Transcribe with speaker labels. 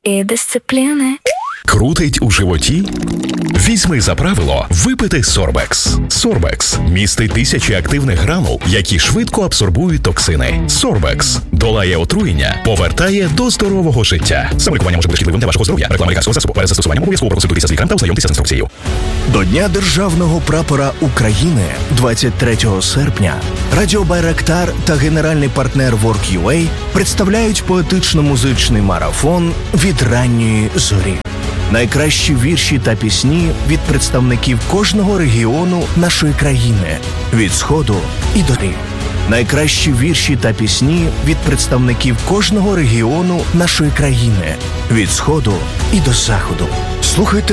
Speaker 1: і дисципліни.
Speaker 2: Крутить у животі? Візьми за правило випити Сорбекс. Сорбекс містить тисячі активних гранул, які швидко абсорбують токсини. Сорбекс долає отруєння, повертає до здорового життя. Саме лікування може бути шкідливим для вашого здоров'я. Реклама лікарського засобу. Перед застосуванням обов'язково проконсультуйтеся з лікарем та ознайомтеся з інструкцією.
Speaker 3: До Дня Державного прапора України 23 серпня Радіо Байрактар та генеральний партнер Work.ua представляють поетично-музичний марафон «Від ранньої зорі». Найкращі вірші та пісні від представників кожного регіону нашої країни, від Сходу і до Заходу. Найкращі вірші та пісні від представників кожного регіону нашої країни, від Сходу і до Заходу. Слухайте